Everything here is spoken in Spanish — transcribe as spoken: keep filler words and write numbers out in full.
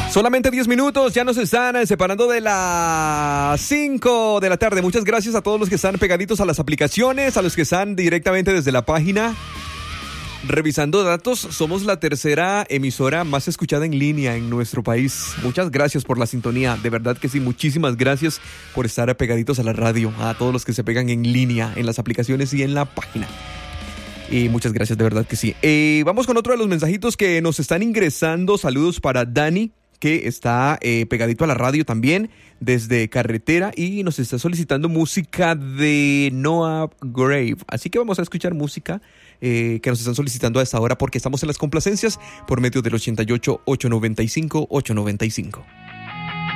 Solamente diez minutos, ya nos están separando de las cinco de la tarde. Muchas gracias a todos los que están pegaditos a las aplicaciones, a los que están directamente desde la página. Revisando datos, somos la tercera emisora más escuchada en línea en nuestro país. Muchas gracias por la sintonía, de verdad que sí, muchísimas gracias por estar pegaditos a la radio, a todos los que se pegan en línea, en las aplicaciones y en la página. Y muchas gracias, de verdad que sí. Eh, vamos con otro de los mensajitos que nos están ingresando. Saludos para Dani, que está eh, pegadito a la radio también, desde Carretera, y nos está solicitando música de Noah Grave. Así que vamos a escuchar música eh, que nos están solicitando a esta hora, porque estamos en las complacencias por medio del ochenta y ocho, ochocientos noventa y cinco, ochocientos noventa y cinco.